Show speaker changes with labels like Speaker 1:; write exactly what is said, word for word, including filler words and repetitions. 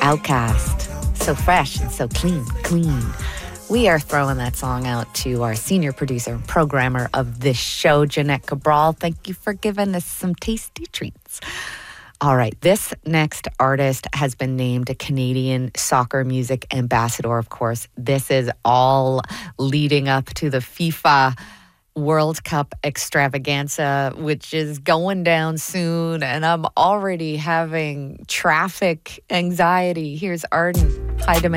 Speaker 1: Outcast. So fresh and so clean, clean. We are throwing that song out to our senior producer and programmer of this show, Jeanette Cabral. Thank you for giving us some tasty treats. All right, this next artist has been named a Canadian soccer music ambassador, of course. This is all leading up to the FIFA World Cup extravaganza, which is going down soon, and I'm already having traffic anxiety. Here's Arden. High Demand.